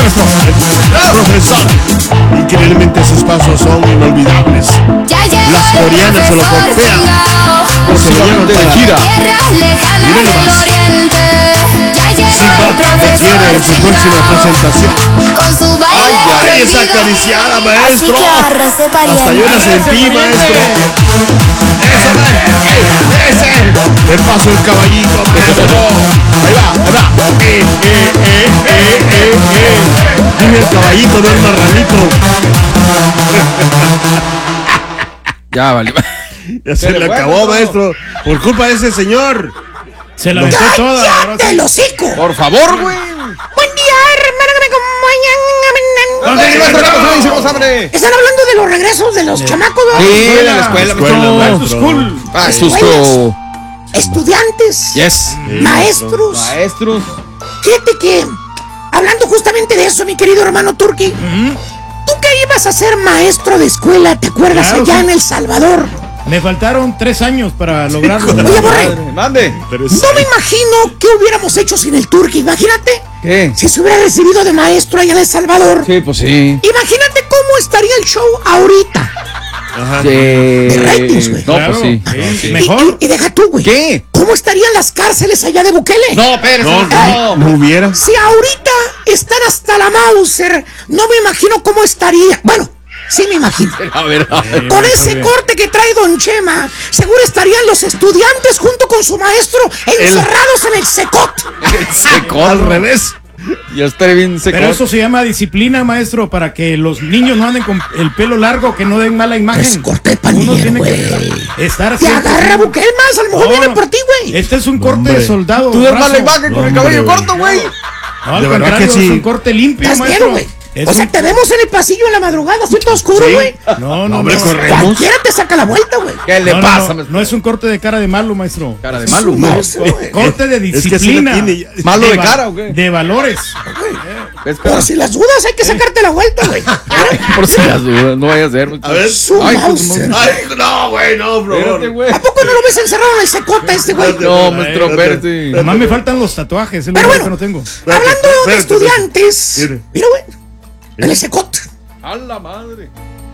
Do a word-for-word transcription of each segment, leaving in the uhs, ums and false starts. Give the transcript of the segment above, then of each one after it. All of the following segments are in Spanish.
maestro. Profesor. Increíblemente sus pasos son inolvidables. Las coreanas se lo copian. Se lo llevan de gira. Miren nomás. Quiere en su próxima presentación. Ay, ay, esa acariciada, maestro. Hasta yo la sentí, maestro. Eso, ese. Le paso el caballito, maestro. Ahí va, ahí va. Eh, eh, eh, eh, eh, eh. Dime el caballito, no el marranito. Ya, vale. Ya se le acabó, maestro. Por culpa de ese señor. Se la aventó toda. ¡Cállate el hocico! Por favor, güey. Buen día, hermano, que me acompañan. Están hablando de los regresos de los chamacos, ¿no? Sí, de la escuela, maestro. Ah, susto. Estudiantes. Yes. Maestros. Maestros. Fíjate que, hablando justamente de eso, mi querido hermano Turki, tú que ibas a ser maestro de escuela, ¿te acuerdas Claro, allá sí. en El Salvador? Me faltaron tres años para lograrlo. Oye, Borre, Mande. no me imagino qué hubiéramos hecho sin el Turki. Imagínate ¿Qué? si se hubiera recibido de maestro allá en El Salvador. Sí, pues sí. Imagínate cómo estaría el show ahorita. Ajá. De ratings, güey. No, Claro, pues sí. sí, No, sí. Mejor. Y, y deja tú, güey. ¿Qué? ¿Cómo estarían las cárceles allá de Bukele? No, espérese. No, no, no hubiera. Si ahorita están hasta la Mauser, no me imagino cómo estaría. Bueno, sí me imagino. A ver, a ver. Con ese corte que trae Don Chema, seguro estarían los estudiantes junto con su maestro encerrados en el secot. Seco. Al revés. Ya estaré bien seco. Pero eso se llama disciplina, maestro, para que los niños no anden con el pelo largo, que no den mala imagen. Es corte de Uno panilla, tiene güey. que estar Te siempre- agarra Bukele más, a lo mejor No, viene no. por ti, güey. Este es un corte Hombre. de soldado. Tú das brazo. mala imagen con el cabello Hombre, corto, güey. No, al De verdad contrario, que sí. es un corte limpio, Das maestro. miedo, güey. Es O sea, un- te vemos en el pasillo en la madrugada, así todo oscuro, Sí. güey. No, no, Hombre, no. correcto. Cualquiera te saca la vuelta, güey. ¿Qué le No, no, pasa, no, maestro? no es un corte de cara de malo, maestro. Cara de Es malo. un No. mouse, güey. Corte de Es que sí disciplina. la tiene ya. ¿Malo de va- cara o qué? De valores. Por si las dudas, hay que sacarte la vuelta, güey. Por si las dudas, no vaya a ser. A ver. Su Ay, Mauser. Ay, no, güey, no, bro. Espérate, güey. ¿A poco no lo ves encerrado en el secota este, güey? No, maestro, espérate. Nomás me faltan los tatuajes, es lo Pero único bueno. que no tengo. Hablando de espérate, estudiantes, Mire. mira, güey, en el secot. A la madre.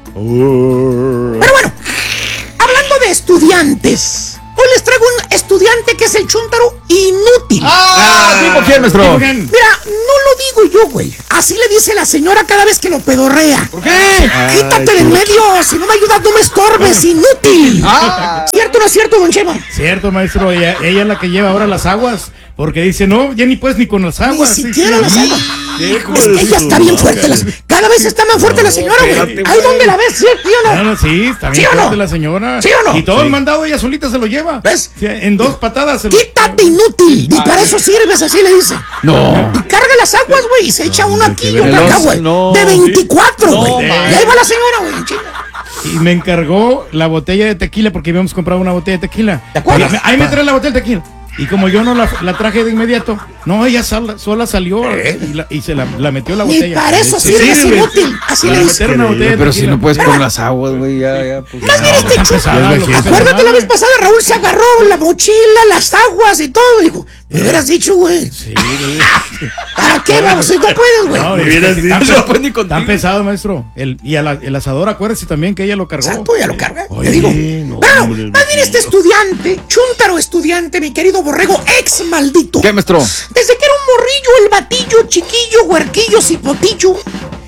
Oh. Pero bueno, hablando de estudiantes, hoy les traigo un estudiante que es el chúntaro inútil. Ah, ¿tipo quién, maestro? Oigan, Mira, no lo digo yo, güey. Así le dice la señora cada vez que lo pedorrea. ¿Por qué? Quítate de en medio, si no me ayudas no me estorbes, inútil. Ah. ¿Cierto o no es cierto, don Chema? cierto, maestro, ella, ella es la que lleva ahora las aguas, porque dice, no, ya ni puedes ni con las Ni aguas. Sí, siquiera sí. las aguas. Hijo Es de que ella su está bien madre. fuerte. las- Cada vez está más fuerte la señora, güey. espérate, Ahí güey. donde la ves, ¿sí o No, no? no, sí, está bien ¿Sí o no? fuerte la señora. ¿Sí o no? Y todo Sí. el mandado ella solita se lo lleva. ¿Ves? Sí, en dos patadas se lo Quítate, inútil. Ni para eso sirves, así le dice. No. Y carga las aguas, güey, y se echa una aquí y otra acá, güey. No, De veinticuatro, no, güey. man. Y ahí va la señora, güey. en chinga. Y me encargó la botella de tequila porque habíamos comprado una botella de tequila. ¿Te acuerdas? Y ahí me trae la botella de tequila. Y como yo no la, la traje de inmediato, no, ella sola, sola salió y, la- y se la, la metió la Ni botella. para eso Sí, sirves, sirve. inútil. Así Para le dice. meter una botella de Pero si tequila. no puedes con las aguas, güey, ya, ya. Pues, Más bien este chulo. pesado, es lo que viejo. pesa Acuérdate la madre. vez pasada, Raúl se agarró la mochila, las aguas y todo. Dijo, me hubieras dicho, güey. Sí, güey. ¿Para qué, vamos? Si no puedes, güey. No, Me es hubieras que dicho. tan, No puedes ni contigo. tan pesado, maestro. El, y a la- el asador, acuérdese también que ella lo cargó. Exacto, ya lo carga. Oye, Te digo. no, Bueno, hombre, más bien este estudiante, chúntaro estudiante, mi querido borrego, ex maldito. ¿Qué, maestro? Desde que era un morrillo, el batillo, chiquillo, huerquillo, cipotillo,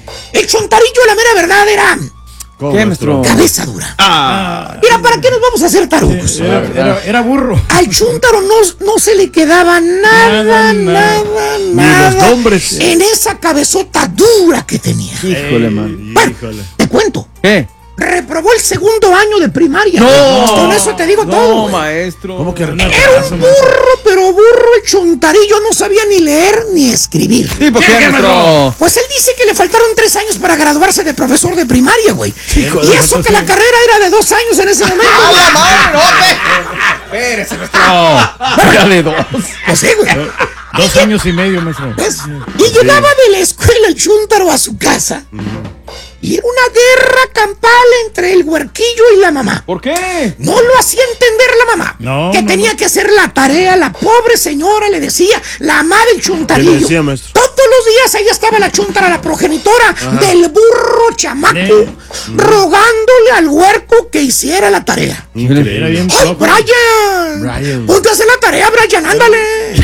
el chontarillo, la mera verdad, era ¿Cómo, ¿Qué, maestro? cabeza dura. Ah. Mira, ¿para qué nos vamos a hacer tarugos? Era, era- era burro. Al chúntaro no, no se le quedaba nada, Nada, nada, nada. nada, Ni los nombres. en esa cabezota dura que tenía. Híjole, man. Bueno, Híjole. te cuento, ¿Qué? reprobó el segundo año de primaria. No. Con eso te digo No, todo. güey. maestro. ¿Cómo que Era un burro, pero burro el chontarillo, no sabía ni leer ni escribir. ¿Tipo ¿Qué, qué, qué, maestro? Pues él dice que le faltaron tres años para graduarse de profesor de primaria, güey. Hijo Y de eso eso que sí. la carrera era de dos años en ese momento. ¡A güey. la madre, no! te- Espérese, maestro. Era de dos. Pues sí, güey. Dos años y medio, maestro. ¿Ves? Y llegaba de la escuela el chúntaro a su casa. Y era una guerra campal entre el huerquillo y la mamá. ¿Por qué? No lo hacía entender la mamá. No, que no, tenía no. que hacer la tarea. La pobre señora le decía, la mamá del chuntarillo. ¿Qué le decía, maestro? Todos los días ahí estaba la chuntara, la progenitora del burro chamaco, Ne- rogándole al huerco que hiciera la tarea. Era bien ¡Ay, loco. Brian! Brian. Ponte a hacer la tarea, Brian, ándale.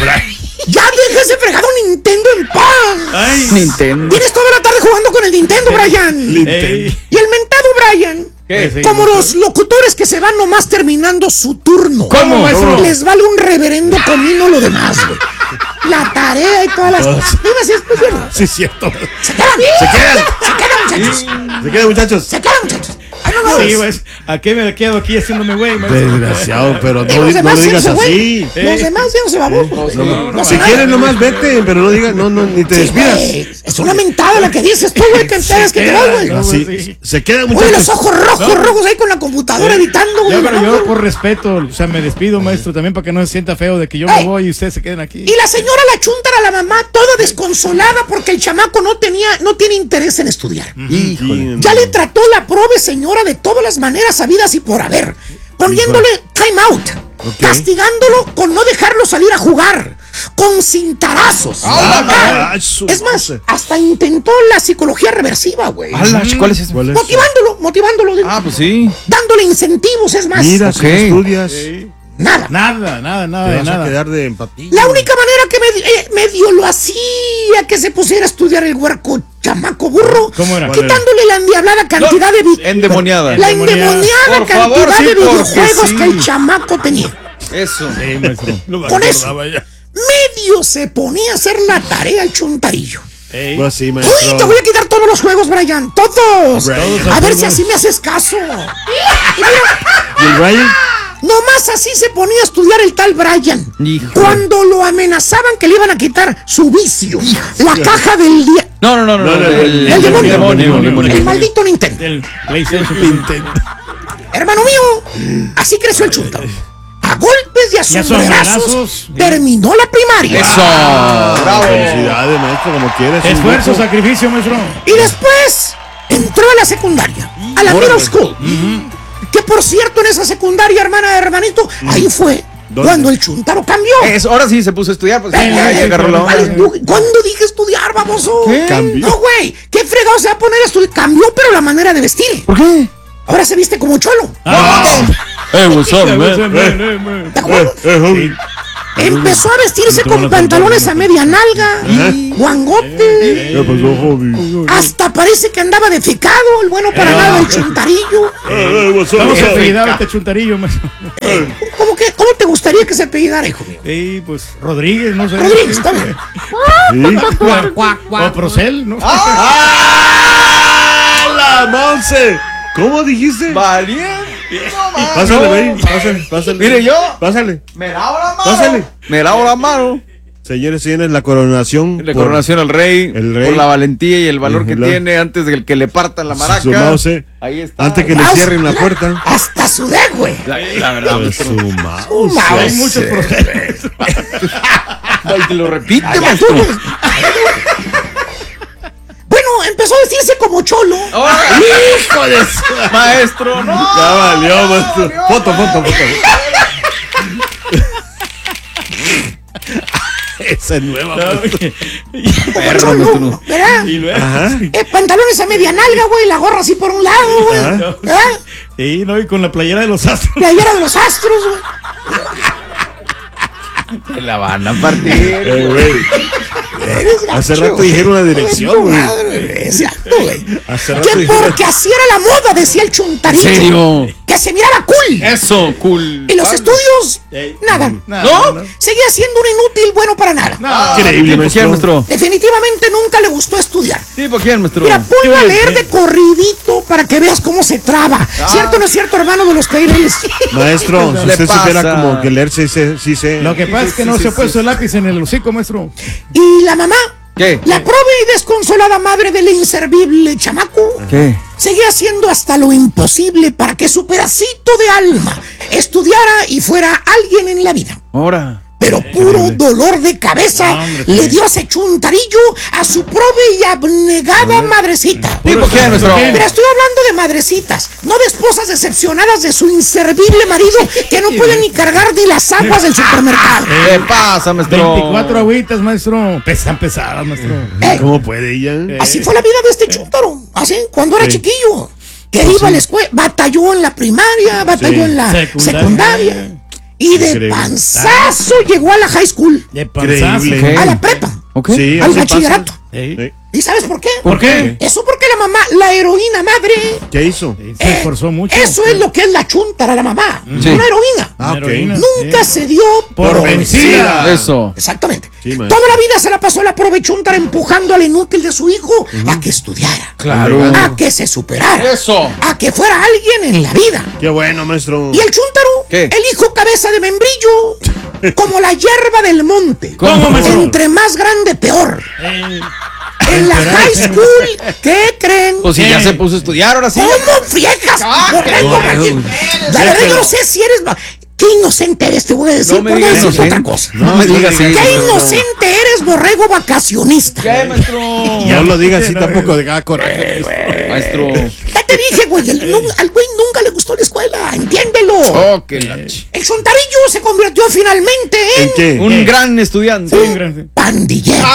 Ya deja ese fregado Nintendo en paz. Ay, Nintendo. Tienes toda la tarde jugando con el Nintendo, Brian. ey. Y el mentado Brian, ¿Qué? Sí, como maestro. los locutores que se van nomás terminando su turno. ¿Cómo, maestro? Les vale un reverendo comino lo demás, güey. La tarea y todas las cosas. Dime si es posible. Sí, es cierto. Se quedan. Se quedan. Se quedan, muchachos. Se quedan, muchachos. Se quedan, muchachos. Ay, no, no, Sí, es- pues, ¿a qué me quedo aquí haciéndome güey, maestro? Desgraciado, pero Y no, los no demás lo digas yéndose, así. güey. Los demás yéndose babosos. No, no, No si pasa quieres nada. nomás vete, pero no digas, no, no, ni te Sí, despidas. güey. Es una mentada la que dices tú, güey, que enteras que te vas, güey. No, Así, sí. se quedan, Oye, los muchachos. ojos rojos, rojos ahí con la computadora editando, güey. Ya, pero ¿no? yo por respeto, o sea, me despido, maestro, también para que no se sienta feo de que yo me Ey. voy y ustedes se queden aquí. Y la señora la chuntara, la mamá, toda desconsolada porque el chamaco no tenía, no tiene interés en estudiar. Híjole. Ya le trató la prove señora de todas las maneras habidas y por haber, poniéndole time out, Ok. castigándolo con no dejarlo salir a jugar, con cintarazos. Ah, ah, su- Es más, hasta intentó la psicología reversiva, güey. Ala, ¿cuál es ese? ¿Cuál es? Motivándolo, motivándolo, Ah, pues sí. dándole incentivos, es más. Mira, Ok. si no estudias, Nada. Nada, nada, nada te de vas a nada. quedar de empatía. La única manera que medio, eh, medio lo hacía que se pusiera a estudiar el huerco chamaco burro, ¿Cómo era? quitándole la endiablada cantidad de vi- Endemoniada. la endemoniada. endemoniada Por cantidad favor, sí, de porque videojuegos sí. que el chamaco tenía. Eso. Sí, maestro. Con eso, medio se ponía a hacer la tarea el chuntarillo. Ey. Pues sí, Uy, maestro. te voy a quitar todos los juegos, Brian, todos. Brian. A ver si así me haces caso. Y mira, ¿Y el Brian? nomás así se ponía a estudiar el tal Brian. Híjole. Cuando lo amenazaban que le iban a quitar su vicio, la caja del día. No, no, no, no. No, no, el, el- el demonio. demonio, el demonio. El maldito Nintendo. Del PlayStation. Hermano mío, así creció el chunta. A golpes y a Y a sombrerazos sombrerazos. terminó la primaria. Eso. Bravo. Felicidades, maestro, como quieres. Esfuerzo, Un gusto. sacrificio, maestro. Y después entró a la secundaria, a la middle school. Que por cierto, en esa secundaria, hermana, hermanito, ahí fue ¿Dónde? cuando el chuntaro cambió. Eso, ahora sí se puso a estudiar. Pues, Eh, ya, ya eh, agarró la ¿cuál es onda. tu- ¿Cuándo dije estudiar, baboso? ¿Qué? Cambió. No, güey. ¿Qué fregado se va a poner a estudiar? Cambió, pero la manera de vestir. ¿Por qué? Ahora se viste como cholo. Ah. Eh, what's up, ¿Te acuerdas? Eh, joven. Empezó a vestirse con pantalones a media nalga, guangote. ¿Qué pasó, joven? Hasta parece que andaba de ficado, el bueno para nada, el chuntarillo. Eh, what's up, Vamos a what's up? apellidar a este chuntarillo, maestro. ¿Cómo, que, ¿Cómo te gustaría que se apellidara, hijo mío? Ey, pues Rodríguez, no sé. Rodríguez, está bien. ¿Sí? O Procel, ¿no? ¡Ah, la Monse! ¿Cómo dijiste? Valiente. Pásale, güey. Pásale, pásale. Mire, yo. Pásale. Me lavo la mano. Pásale. Me lavo la mano. Señores y señores, la coronación. La por coronación al rey, el rey. por la valentía y el valor que La- tiene antes de que le partan la maraca. su mouse. Ahí está. Antes que le Mouse, cierren la mira, puerta. Hasta sudé, güey. La, la verdad. Pues su mouse. Un mouse. Hay muchos procesos. Ay, te lo repite, Ay, ya maestro. tú, pues. Bueno, empezó a vestirse como cholo. Ahora, hijo de su- Maestro, no. Ya valió, maestro. Foto, foto, foto. Esa es nueva, maestro. Como cholo, ¿verdad? Y luego. Ajá. Eh, pantalones a media nalga, güey, la gorra así por un lado, güey. Ajá. ¿Verdad? Sí, no, y con la playera de los astros. Playera de los astros, güey. Te la van a partir. Eh, güey. Eres Hace gacho, rato dijeron una güey. dirección, Tu güey. madre, exacto, güey. Hace rato Que dijeron. porque así era la moda, decía el chuntarillo. ¿En serio? Que se miraba cool. Eso, cool. Y los estudios, Ey. nada. ¿No? Seguía siendo un inútil bueno para nada. Increíble, ¿Por quién, maestro. maestro? Definitivamente nunca le gustó estudiar. Sí, ¿por quién, maestro? Mira, ponlo a ¿Qué leer ves? de corridito para que veas cómo se traba. ¿Cierto o no es cierto, hermano de los Peireles? Maestro, si Le usted supiera pasa. como que leer sí sé, sí sé. Lo que pasa es que no se ha puesto el lápiz en el hocico, maestro. Y la mamá, ¿Qué? la pobre y desconsolada madre del inservible chamaco, ¿Qué? seguía haciendo hasta lo imposible para que su pedacito de alma estudiara y fuera alguien en la vida. Ahora. pero puro dolor de cabeza No, hombre, le sí. dio ese chuntarillo a su prove y abnegada madrecita. ¿Tipo qué, nuestro? Pero estoy hablando de madrecitas, no de esposas decepcionadas de su inservible marido que no pueden ni cargar ni las aguas del supermercado. ¿Qué pasa, maestro? veinticuatro agüitas, maestro. Pesan pesadas, maestro. Eh, ¿Cómo puede ella? Así fue la vida de este chúntaro, así, cuando era Sí. chiquillo. Que iba a la escuela, batalló en la primaria, batalló Sí. en la Secundaria. secundaria. Y de Increíble. panzazo llegó a la high school, De panzazo. Increíble. a la prepa, ¿Ok? Sí, al así pasa. bachillerato. Ey. Sí. ¿Y sabes por qué? ¿Por qué? Eso porque la mamá, la heroína madre, ¿Qué hizo? Sí, Se esforzó mucho. eso es lo que es la chúntara, la mamá, Sí. una heroína. Ah, ok. Heroína. Nunca Sí. se dio Por por vencida. vencida. Eso. Exactamente. Sí, maestro. Toda la vida se la pasó la prove chúntara empujando al inútil de su hijo a que estudiara, Claro. a que se superara, Eso. a que fuera alguien en la vida. Qué bueno, maestro. Y el chúntaro, ¿Qué? el hijo cabeza de membrillo, como la hierba del monte. ¿Cómo, maestro? Entre más grande, peor. Ey. En la Esperar, high esperar. school, ¿qué creen? Pues si ya ¿Qué? se puso a estudiar, ahora sí. ¿Cómo friegas? Borrego, borrego. la verdad yo no sé si eres... ma- Qué inocente eres, te voy a decir, No me por no digas decirte inocente. otra cosa. No me digas no así. Qué maestro. inocente eres, borrego vacacionista. ¿Qué, maestro? No lo digas así tampoco, de cada coraje. Maestro. Ya te dije, güey, el- nu- al güey nunca le gustó la escuela, entiéndelo. Oh, qué la ch- El chontarillo se convirtió finalmente en... ¿En qué? Un gran estudiante. Sí, grande. pandillero.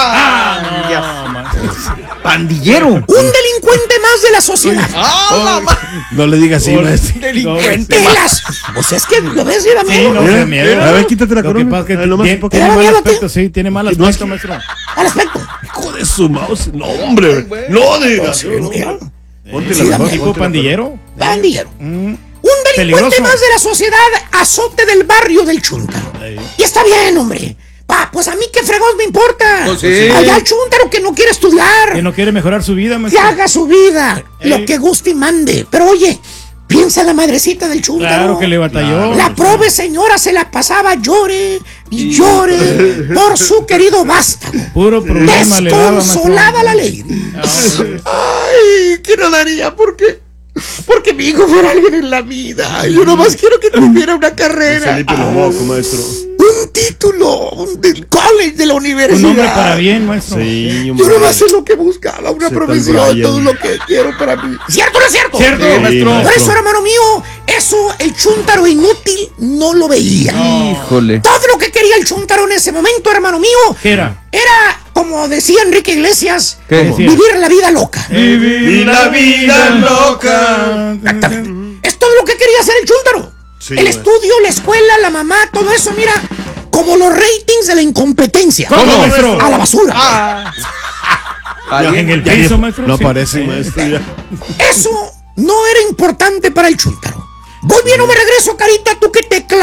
Ah, No, maestro. pandillero. Un delincuente más de la sociedad. Ah, mamá. No le digas así, Por- maestro. Delincuente. De las... Pues es que lo ves, era Sí, amigo. no, Mira, se miedo. a ver, quítate la Lo que corona. pasa es que Ah, nomás tiene, un poco. tiene ¿Te da mal miedo a ti? aspecto, sí, tiene mal No, es aspecto, que- maestro. Al respecto. Hijo de su mouse. No, hombre. No digas. Sí, no, mira. Ponte Sí, la dame mejor, ¿Tipo ponte la pandillero? Pandillero. Mm. Un delincuente Peligroso. más de la sociedad, azote del barrio del Chúntaro. Ahí. Y está bien, hombre. Pa, pues a mí qué fregón me importa. Pues sí. Allá el Chúntaro que no quiere estudiar. Que no quiere mejorar su vida, Que maestro. haga su vida. Ey. Lo que guste y mande. Pero oye, piensa en la madrecita del Chúntaro. Claro que le batalló. La prove señora se la pasaba llore y llore por su querido vástago. Puro problema le daba, maestro. Desconsolada la ley. Ay, ¿qué no daría? ¿Por qué? Porque mi hijo fuera alguien en la vida. Yo nomás quiero que tuviera una Se carrera, limpia los mocos, maestro. un título, un del college, de la Un universidad. hombre para bien, maestro. Sí, Yo hombre. nomás es lo que buscaba, una Sí, profesión, tal Brian. todo lo que quiero para mí. ¿Cierto o no es cierto? ¿Cierto, Sí, maestro? maestro. Por eso, hermano mío, eso el chúntaro inútil no lo veía. Híjole. Todo lo que quería el chúntaro en ese momento, hermano mío, ¿Qué era? era, como decía Enrique Iglesias, ¿Qué? Decía. vivir la vida loca. Vivir la vida loca. Exactamente. Es todo lo que quería hacer el chúntaro. Sí, el güey. estudio, la escuela, la mamá, todo eso, mira, como los ratings de la incompetencia. ¿Cómo, maestro? A la basura. Ah. Ya en el Ya, piso, ya. maestro. No sí. aparece, Sí. maestro. Ya. Eso no era importante para el chúntaro. Voy bien o me regreso, carita, tú que te